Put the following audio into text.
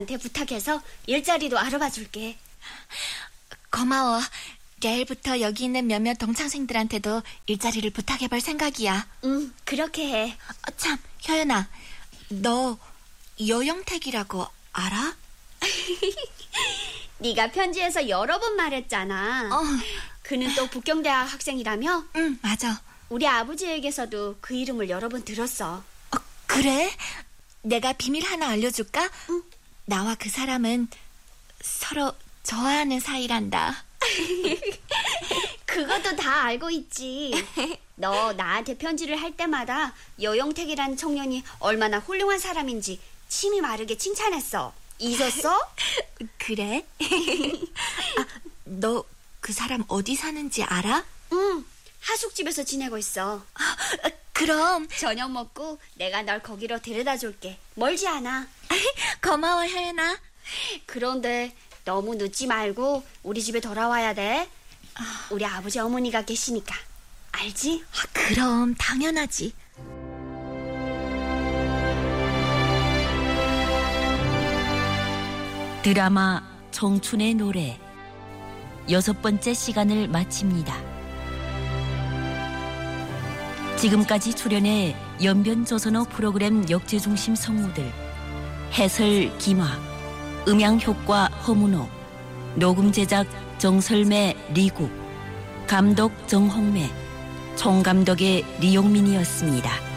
한테 부탁해서 일자리도 알아봐 줄게. 고마워. 내일부터 여기 있는 몇몇 동창생들한테도 일자리를 부탁해볼 생각이야. 그렇게 해. 참, 효연아, 너 여영택이라고 알아? 네가 편지에서 여러 번 말했잖아. 그는 또 북경대학 학생이라며? 응, 맞아. 우리 아버지에게서도 그 이름을 여러 번 들었어. 그래? 내가 비밀 하나 알려줄까? 응. 나와 그 사람은 서로 좋아하는 사이란다. 그것도 다 알고 있지. 너 나한테 편지를 할 때마다 여영택이라는 청년이 얼마나 훌륭한 사람인지 침이 마르게 칭찬했어. 잊었어? 그래? 너 그 사람 어디 사는지 알아? 응, 하숙집에서 지내고 있어. 그럼 저녁 먹고 내가 널 거기로 데려다 줄게. 멀지 않아. 고마워, 효연아. 그런데 너무 늦지 말고 우리 집에 돌아와야 돼. 우리 아버지 어머니가 계시니까. 알지? 그럼 당연하지. 드라마 청춘의 노래 6번째 시간을 마칩니다. 지금까지 출연해 연변조선어 프로그램 역제중심 성우들 해설 김화, 음향효과 허문호, 녹음제작 정설매 리국, 감독 정홍매, 총감독의 리용민이었습니다.